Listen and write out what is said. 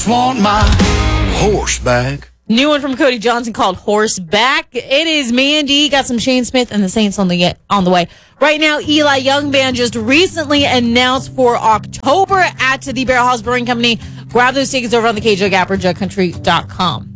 Want my horse back. New one from Cody Johnson called Horseback. It is Mandy. Got some Shane Smith and the Saints on the way. Right now, Eli Young Band just recently announced for October at the Barrel House Brewing Company. Grab those tickets over on the KJugApp or JugCountry.com.